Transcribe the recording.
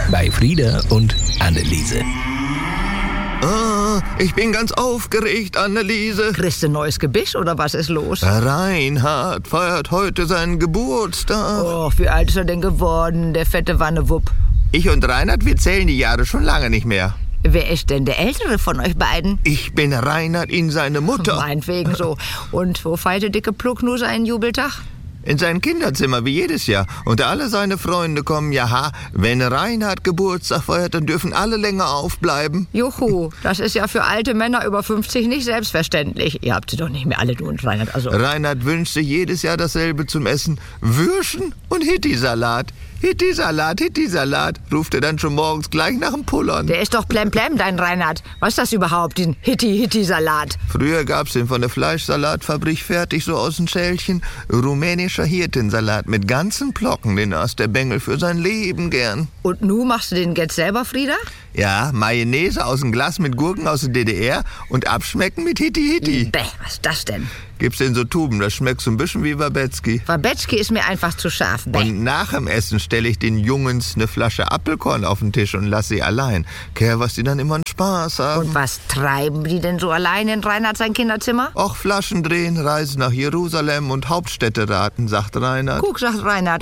bei Frieda und Anneliese. Ich bin ganz aufgeregt, Anneliese. Kriegst du neues Gebäck oder was ist los? Reinhard feiert heute seinen Geburtstag. Och, wie alt ist er denn geworden, der fette Wannewupp? Ich und Reinhard, wir zählen die Jahre schon lange nicht mehr. Wer ist denn der Ältere von euch beiden? Ich bin Reinhard, ihn seine Mutter. Meinetwegen so. Und wo feiert der dicke Pluck nur seinen Jubeltag? In sein Kinderzimmer, wie jedes Jahr. Und alle seine Freunde kommen, ja, wenn Reinhard Geburtstag feiert, dann dürfen alle länger aufbleiben. Juhu, das ist ja für alte Männer über 50 nicht selbstverständlich. Ihr habt sie doch nicht mehr alle, du und Reinhard. Also. Reinhard wünscht sich jedes Jahr dasselbe zum Essen. Würschen und Hitti-Salat. Hitti-Salat, Hitti-Salat, ruft er dann schon morgens gleich nach dem Pullern. Der ist doch plemplem, dein Reinhard. Was ist das überhaupt, diesen Hitti-Hitti-Salat? Früher gab's den von der Fleischsalatfabrik fertig, so aus dem Schälchen. Rumänischer Hirtensalat mit ganzen Plocken, den aß der Bengel für sein Leben gern. Und nu machst du den jetzt selber, Frieda? Ja, Mayonnaise aus dem Glas mit Gurken aus der DDR und abschmecken mit Hitti-Hitti. Bäh, was ist das denn? Gibt's in so Tuben, das schmeckt so ein bisschen wie Wabetzky. Wabetzky ist mir einfach zu scharf. Bäh. Und nach dem Essen stelle ich den Jungens eine Flasche Apfelkorn auf den Tisch und lass sie allein. Kehr, was die dann immer einen Spaß haben. Und was treiben die denn so allein in Reinhard sein Kinderzimmer? Och, Flaschen drehen, Reisen nach Jerusalem und Hauptstädte raten, sagt Reinhard. Guck, sagt Reinhard,